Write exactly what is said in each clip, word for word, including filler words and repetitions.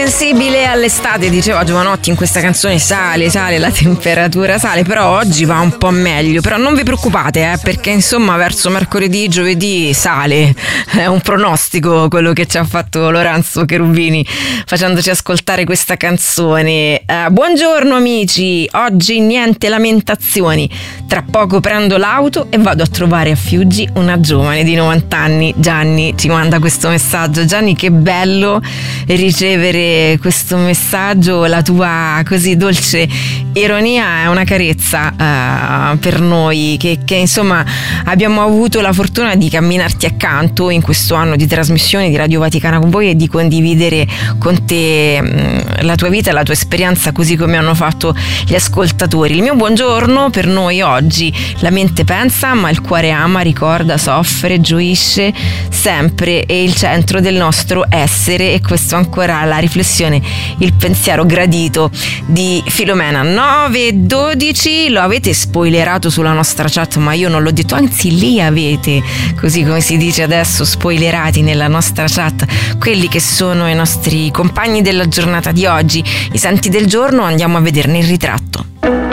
sensibile all'estate, diceva Giovanotti in questa canzone, sale, sale, la temperatura sale, però oggi va un po' meglio, però non vi preoccupate eh, perché insomma verso mercoledì, giovedì sale, è un pronostico quello che ci ha fatto Lorenzo Cherubini facendoci ascoltare questa canzone. Eh, buongiorno amici, oggi niente lamentazioni, tra poco prendo l'auto e vado a trovare a Fiuggi una giovane di novanta anni. Gianni ci manda questo messaggio. Gianni, che bello ricevere questo messaggio, la tua così dolce ironia è una carezza uh, per noi che, che insomma abbiamo avuto la fortuna di camminarti accanto in questo anno di trasmissione di Radio Vaticana con voi e di condividere con te um, la tua vita e la tua esperienza, così come hanno fatto gli ascoltatori. Il mio buongiorno per noi oggi: la mente pensa ma il cuore ama, ricorda, soffre, gioisce sempre, è il centro del nostro essere. E questo ancora la riflessione, il pensiero gradito di Filomena. Nove e dodici, lo avete spoilerato sulla nostra chat ma io non l'ho detto, anzi li avete, così come si dice adesso, spoilerati nella nostra chat quelli che sono i nostri compagni della giornata di oggi, i santi del giorno. Andiamo a vederne il ritratto.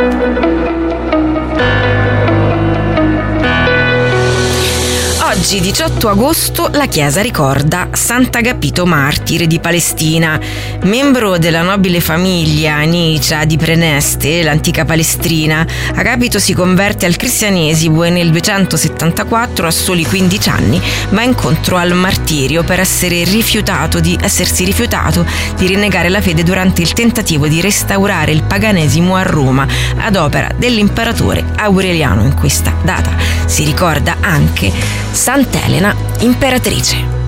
Oggi diciotto agosto la Chiesa ricorda Sant'Agapito martire di Palestina. Membro della nobile famiglia Anicia di Preneste, l'antica Palestrina, Agapito si converte al cristianesimo e nel duecentosettantaquattro, a soli quindici anni, va incontro al martirio per essere rifiutato di, essersi rifiutato di rinnegare la fede durante il tentativo di restaurare il paganesimo a Roma ad opera dell'imperatore Aureliano. In questa data si ricorda anche Sant'Elena imperatrice.